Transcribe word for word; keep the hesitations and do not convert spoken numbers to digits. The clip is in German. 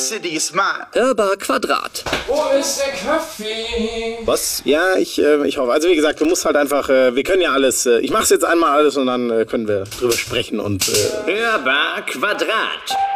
City is mine. Hörbar Quadrat. Wo ist der Kaffee? Was? Ja, ich, äh, ich hoffe. Also wie gesagt, du musst halt einfach, äh, wir können ja alles, äh, ich mach's jetzt einmal alles und dann äh, können wir drüber sprechen und... Äh Hörbar Quadrat.